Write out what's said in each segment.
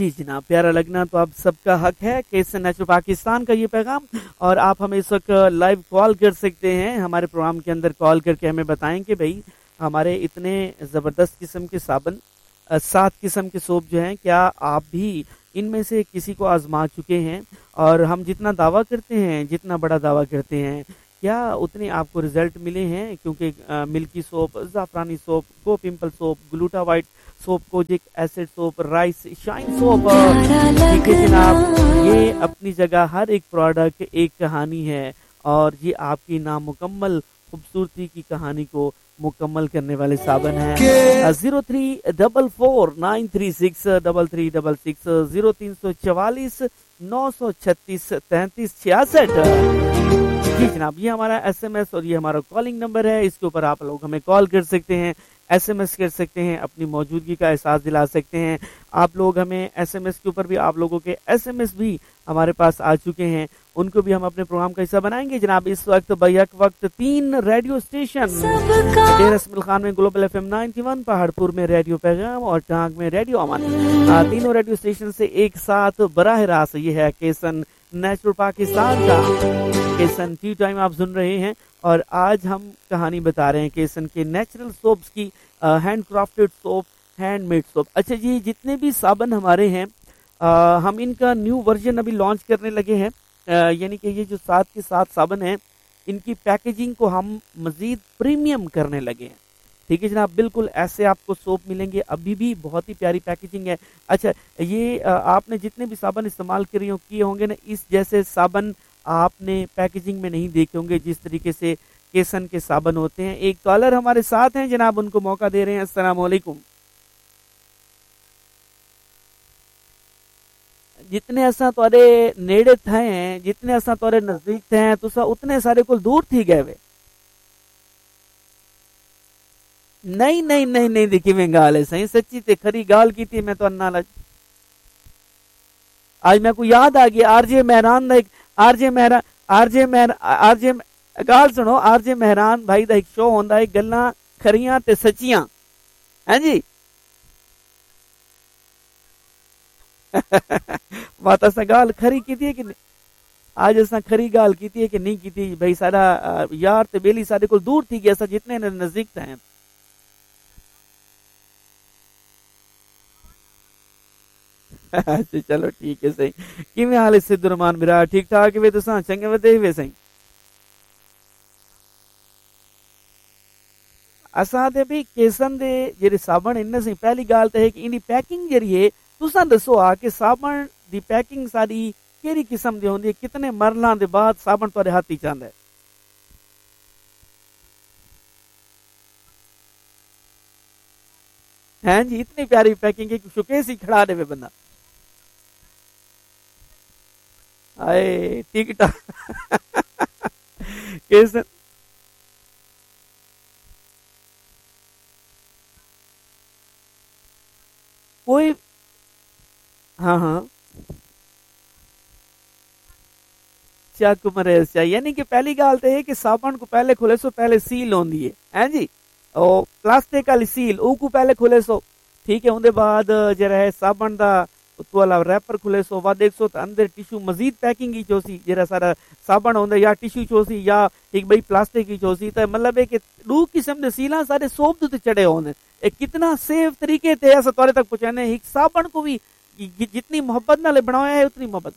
जी जनाब, प्यारा लगना तो आप सबका हक है। केसन नेचुरल पाकिस्तान का ये पैगाम, और आप हमें इस वक्त लाइव कॉल कर सकते हैं। हमारे प्रोग्राम के अंदर कॉल करके हमें बताएं कि भाई हमारे इतने ज़बरदस्त किस्म के साबन, 7 किस्म के सोप जो हैं, क्या आप भी इनमें से किसी को आजमा चुके हैं? और हम जितना दावा करते हैं, जितना बड़ा दावा करते हैं, क्या उतने आपको रिजल्ट मिले हैं? क्योंकि मिल्की सोप, ज़ाफ़रानी सोप, गो pimple soap, gluta white soap, kojic acid soap, rice shine soap, ठीक है जनाब, ये अपनी जगह हर एक प्रोडक्ट एक कहानी है, और ये आपकी नामुकम्मल खूबसूरती की कहानी को मुकम्मल करने वाले साबन है। 0344936336 0344 936 3366। जी जनाब, ये हमारा SMS और ये हमारा कॉलिंग नंबर है। इसके ऊपर आप लोग हमें कॉल कर सकते हैं, SMS कर सकते हैं, अपनी मौजूदगी का एहसास दिला सकते हैं। आप लोग हमें SMS के ऊपर भी, आप लोगों के SMS भी हमारे पास आ चुके हैं, उनको भी हम अपने प्रोग्राम का हिस्सा बनाएंगे जनाब। इस वक्त बैक वक्त 3 रेडियो स्टेशन, डेरा इसमाइल खान में ग्लोबल FM 91, पहाड़पुर में रेडियो पैगाम और टांग में रेडियो अमन, तीनों रेडियो स्टेशन से एक साथ बराह रास्त ये है केसन नेचुरल पाकिस्तान का केसन टी टाइम आप सुन रहे हैं। और आज हम कहानी बता रहे हैं केसन के नेचुरल सोप्स की, hand crafted soap, handmade soap. अच्छा जी, जितने भी साबन हमारे हैं, हम इनका न्यू वर्जन अभी लॉन्च करने लगे हैं, यानी कि ये जो 7 के 7 साबन हैं, इनकी पैकेजिंग को हम मजीद प्रीमियम करने लगे हैं। ठीक है जनाब, बिल्कुल ऐसे आपको सोप मिलेंगे, अभी भी बहुत ही प्यारी पैकेजिंग है। अच्छा, ये आपने जितने भी साबन इस्तेमाल किए होंगे ना, इस जैसे साबन आपने पैकेजिंग में नहीं देखे होंगे, जिस तरीके से केसन के साबन होते हैं। एक कॉलर हमारे साथ हैं जनाब, उनको मौका दे रहे हैं। अस्सलाम वालेकुम। जितने असा तुहाडे नेड़े थे, जितने असा तुहाडे नजदीक थे, तुसा उतने सारे को दूर थी गए वे। नहीं नहीं नहीं नहीं, देखी मैं गाल है सही, सच्ची ते खरी गाल की थी मैं तो नाल। आज मैं को याद आ गया, आरजे मेहरान दा एक आरजे गाल सुनो, आरजे मेहरान भाई दा एक शो होंदा है, गल्लां खरियां ते सच्चियां, हैं जी। बात असा गाल खरी की थी कि आज असा खरी गाल की थी कि नहीं की थी भाई? सारा यार ते बेली साडे कोल दूर थी गया, जितने नजदीक थे। अच्छा चलो ठीक है सही। किवें हाल है सिद्धुरमान मेरा? ठीक ठाक वे तुसां? चंगे वदे वे सही। असां ते भी केसन दे जेह्ड़े साबन इन्ने सही, पहली गाल ते है कि इनकी पैकिंग जेह्ड़ी है, तुसां दसो आ कि साबन दी पैकिंग सारी केड़ी किस्म दी होंदी है, कितने मरलां दे बाद साबन तुहाडे हत्थ च आंदा है? हैं जी, इतनी प्यारी पैकिंग है कि शोकेस ही खड़ा देवे बंदा। आए टिकटा केसन कोई, हाँ हाँ, चक मरे से, यानी कि पहली गाल तो है कि साबन को पहले खुले सो पहले सील होंदी है जी, और प्लास्टिक वाली सील को पहले खुले सो, ठीक है। उनके बाद जरा है साबन दा तो अलावा रैपर खुले सो, बाद एक सौ अंदर टिश्यू मजीद पैकिंग की चोसी, जरा सारा साबन होंदा या टिश्यू चोसी या एक भाई प्लास्टिक की चोसी, तो मतलब है कि 2 किस्म दे सीला सारे सोप दे चढ़े होने। कितना सेफ तरीके ते अस तुहाडे तक पहुंचाने, एक साबन को भी जितनी मोहब्बत नाल बनाया है उतनी मोहब्बत।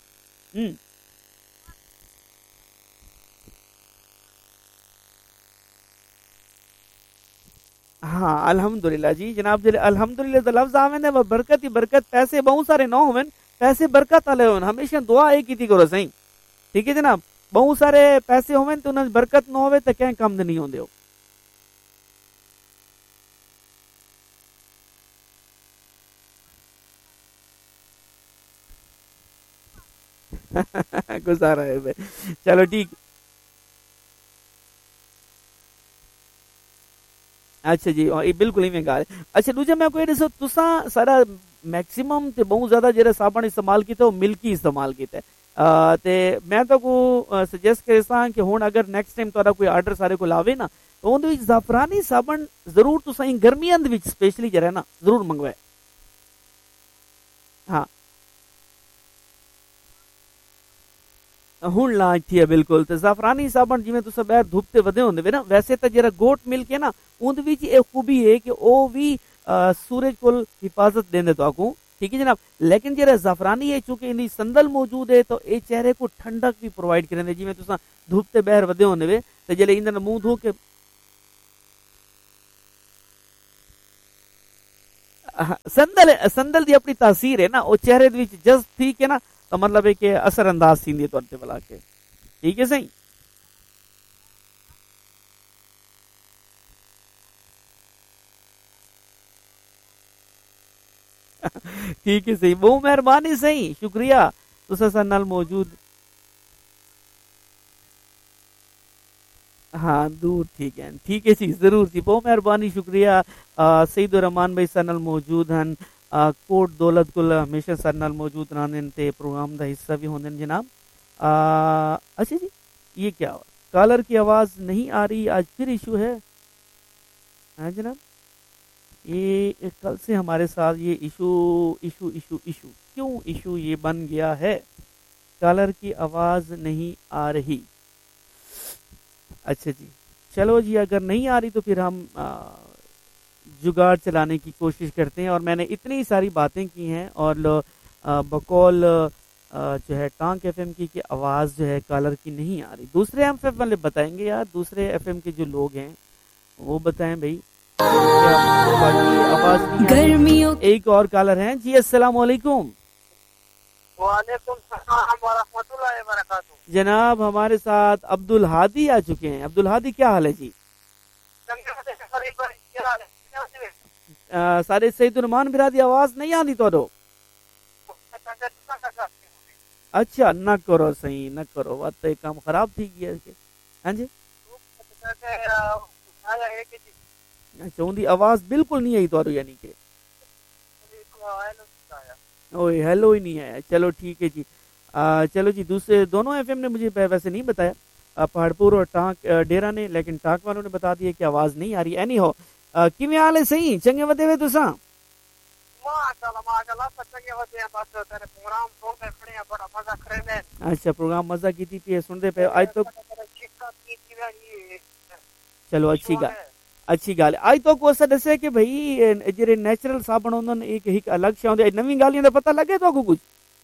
हाँ अल्हम्दुलिल्लाह जी जनाब, जरे अल्हम्दुलिल्लाह दा लफ्ज आवेंदे व बरकत ही बरकत, पैसे बहुत सारे ना होवन, पैसे बरकत वाले होवन, हमेशा दुआ एक कीती करो सही, ठीक है जनाब। बहुत सारे पैसे होवन तो उन्हें बरकत ना होवे तो क्या काम दे नहीं होंदे हो। गुजारा है भाई, चलो ठीक। अच्छा जी, बिल्कुल ही गल। अच्छा दूजा मैं कोई दसो, तुसा सारा मैक्सिमम ते बहुत ज्यादा जेह्ड़ा साबन इस्तेमाल कीता वो मिल्की इस्तेमाल कीता ते मैं तो को सजेस्ट करसा कि हुण अगर नेक्स्ट टाइम तुहाडा कोई आर्डर सारे को आवे ना, तो उहदे विच ज़ाफरानी साबन जरूर तुसां गर्मियां दे विच स्पेशली जेह्ड़ा ना जरूर मंगवाए, ہاں ہن لاج تھی ہے بالکل تے زعفرانی صابن جویں تساں باہر دھوپ تے ودے ہوندے وے نا ویسے تے جڑا گوٹ ملک ہے نا اون وچ اے خوبی ہے کہ او بھی سورج کول حفاظت دیندے تو آکوں ٹھیک ہے جناب لیکن جڑا زعفرانی ہے چونکہ ان سندل موجود ہے تو اے چہرے کو ٹھنڈک بھی پرووائڈ کرندے جویں تساں دھوپ تے باہر ودے ہوندے وے تے جڑے اندر منہ دھو کے سندل دی اپنی تاثیر ہے نا وہ چہرے وچ جذب تھی کہ نا تو مطلب ہے کہ اثر انداز تھیندی ہے تواڈے بلا کے ٹھیک ہے صحیح ٹھیک ہے صحیح بہت مہربانی صحیح شکریہ تساں سن نال موجود ہاں دور ٹھیک ہے جی ضرور جی بہت مہربانی شکریہ سعید الرحمان بھائی سن نال موجود ہیں کوٹ دولت گل ہمیشہ سن نال موجود رہندے تے پروگرام دا حصہ بھی ہوندے جناب اچھا جی یہ کیا ہوا کالر کی آواز نہیں آ رہی آج پھر ایشو ہے ہاں جناب یہ کل سے ہمارے ساتھ یہ ایشو کیوں ایشو یہ بن گیا ہے کالر کی آواز نہیں آ رہی اچھا جی چلو جی اگر نہیں آ رہی تو پھر ہم جگاڑ چلانے کی کوشش کرتے ہیں اور میں نے اتنی ساری باتیں کی ہیں اور بقول جو ہے ٹانک ایف ایم کی کہ آواز جو ہے کالر کی نہیں آ رہی دوسرے ایف ایم والے بتائیں گے یار دوسرے ایف ایم کے جو لوگ ہیں وہ بتائیں بھائی آواز نہیں ایک اور کالر ہیں جی السلام علیکم وعلیکم السلام ورحمۃ اللہ وبرکاتہ جناب ہمارے ساتھ عبد الحادی آ چکے ہیں عبد الحادی کیا حال ہے جی سارے سعید الرحمان برادری آواز نہیں آتی تو اچھا نہ کرو صحیح نہ کرو بات تو کام خراب تھی گیا ہاں جی اچھا ان کی آواز بالکل نہیں آئی تو یعنی کہ اوے ہیلو ہی نہیں آیا چلو ٹھیک ہے جی چلو جی دوسرے دونوں ایف ایم نے مجھے ویسے نہیں بتایا پہاڑپور اور ٹانک ڈیرا نے لیکن ٹانک والوں نے بتا دیا کہ آواز نہیں آ رہی اینی ہو کیویں حال ہے صحیح چنگے ودے وے تساں اچھا پروگرام مزہ کیتی پی سنتے پے اج تو چلو اچھی گل اج تو کو دسے کہ بھائی جڑے نیچرل صابن ہوندے ایک الگ شے ہوندے نویں گالیاں دا پتہ لگے تو کچھ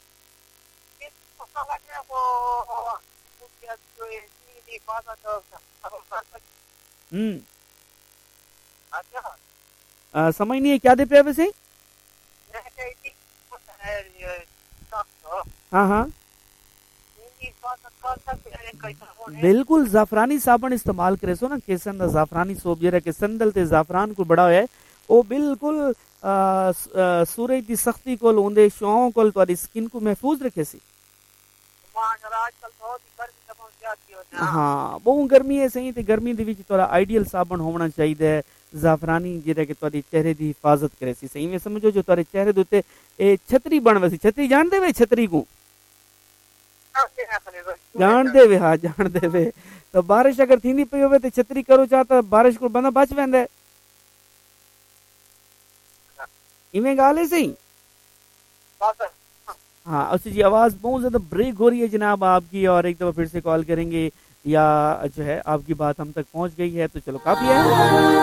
سمجھ نہیں ہے کیا دے پیا ویسے ہاں ہاں بالکل زعفرانی صابن استعمال کرے سو نا کیسن دا زعفرانی سوپ جڑا کہ سندل تے زعفران کو بڑا ہویا ہے او بالکل سورج دی سختی کول اوندے شعاؤں کول تہاڈی سکن کو محفوظ رکھے سی ہاں بہت گرمی ہے صحیح تے گرمی دے وچ تھوڑا آئیڈیل صابن ہونا چاہیے زعفرانی جڑا کہ تہاڈی چہرے دی حفاظت کرے سی صحیح میں سمجھو جو تہاڈے چہرے دے اوتے اے چھتری بن ویسی چھتری جان دے وے چھتری کو جان دے وے ہاں جان دے وے تو بارش اگر تھیندی پئی ہوے تے چھتری کرو چاہتا بارش کو بندہ بچ ویندا ہے ایویں گل ہے صحیح ہاں اچھا جی آواز بہت زیادہ بریک ہو رہی ہے جناب آپ کی اور ایک دفعہ پھر سے کال کریں گے یا جو ہے آپ کی بات ہم تک پہنچ گئی ہے تو چلو کافی ہے